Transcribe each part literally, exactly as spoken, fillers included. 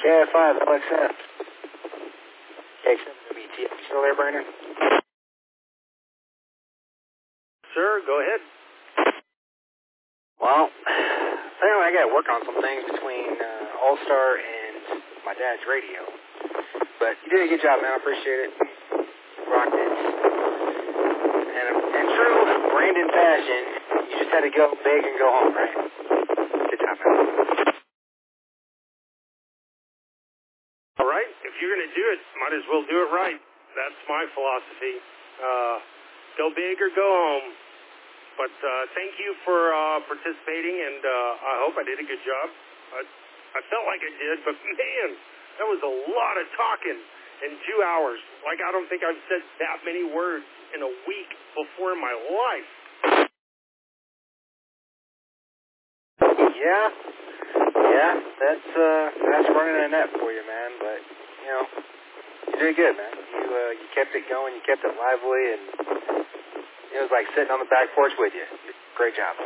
K F five, L X F. K X seven W T F. You still there, Brandon? Sir, go ahead. Well, apparently I got to work on some things between uh, All-Star and my dad's radio. But you did a good job, man. I appreciate it. Rocked it. And in true Brandon fashion, you just had to go big and go home, right? Good job, man. All right. If you're going to do it, might as well do it right. That's my philosophy. Uh, go big or go home. But uh, thank you for uh, participating, and uh, I hope I did a good job. I, I felt like I did, but man, that was a lot of talking in two hours. Like, I don't think I've said that many words in a week before in my life. Yeah, yeah, that's uh, that's running a net for you, man. But you know, you did good, man. You uh, you kept it going, you kept it lively, and it was like sitting on the back porch with you. Great job.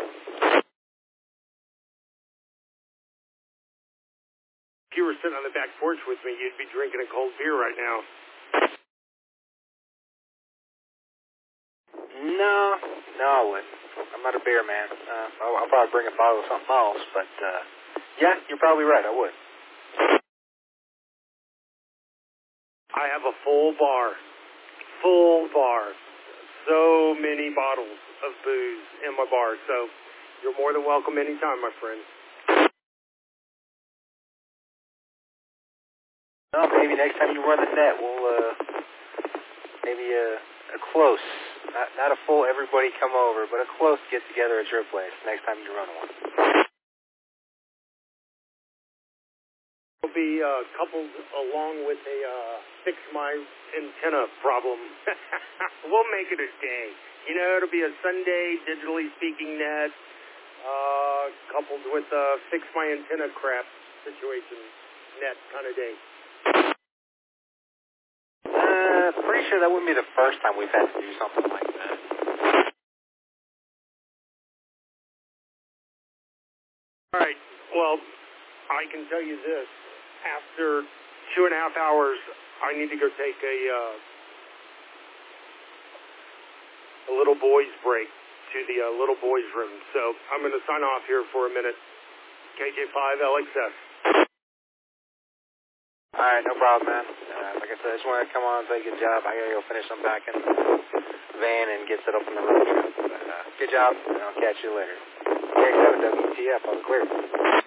If you were sitting on the back porch with me, you'd be drinking a cold beer right now. No, no, I wouldn't. I'm not a beer man. Uh, I'll, I'll probably bring a bottle of something else, but uh, yeah, you're probably right. I would. I have a full bar. Full bar. So many bottles of booze in my bar, so you're more than welcome anytime, my friend. Well, maybe next time you run the net, we'll uh, maybe a, a close, not not a full everybody come over, but a close get together at your place next time you run one. It'll be uh, coupled along with a uh, fix my antenna problem. We'll make it a day. You know, it'll be a Sunday digitally speaking net, uh, coupled with a fix my antenna crap situation net kind of day. Uh, pretty sure that wouldn't be the first time we've had to do something like that. All right. Well, I can tell you this. After two and a half hours, I need to go take a uh, a little boys break to the uh, little boys room. So I'm going to sign off here for a minute. K J five L X S. All right, no problem, man. Uh, like I said, I just wanted to come on and say good job. I gotta go finish unpacking the van and get set up on the road trip. But uh, good job, and I'll catch you later. K X seven W T F, on the clear.